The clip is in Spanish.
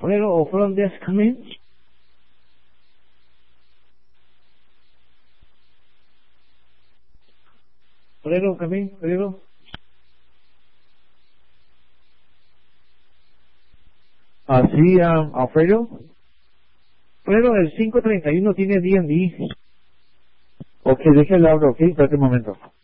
Alfredo or front desk come in? Alfredo, come in, Alfredo. Sí, Alfredo. Alfredo, el 531 tiene D&D. Ok, déjale hablar, ok, espérate un momento.